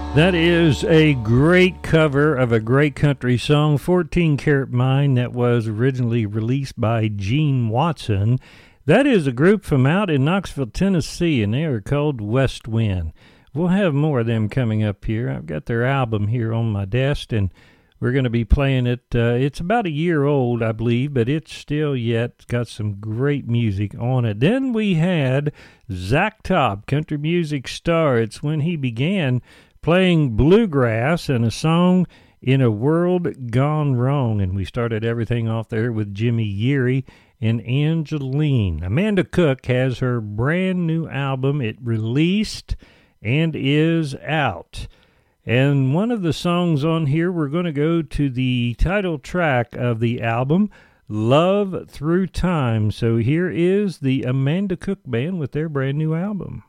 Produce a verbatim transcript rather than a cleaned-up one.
That is a great cover of a great country song, fourteen Karat Mine, that was originally released by Gene Watson. That is a group from out in Knoxville, Tennessee, and they are called West Wind. We'll have more of them coming up here. I've got their album here on my desk, and we're going to be playing it. Uh, it's about a year old, I believe, but it's still yet got some great music on it. Then we had Zach Top, country music star. It's when he began playing bluegrass and a song In a World Gone Wrong. And we started everything off there with Jimmy Yeary and Angeline. Amanda Cook has her brand new album. It released and is out. And one of the songs on here, we're going to go to the title track of the album, Love Through Time. So here is the Amanda Cook Band with their brand new album.